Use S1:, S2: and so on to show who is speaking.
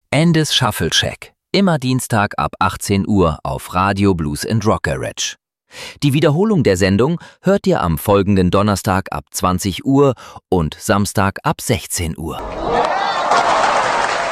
S1: Andes Shuffle Shack. Immer Dienstag ab 18 Uhr auf Radio Blues Rock Garage. Die Wiederholung der Sendung hört ihr am folgenden Donnerstag ab 20 Uhr und Samstag ab 16 Uhr.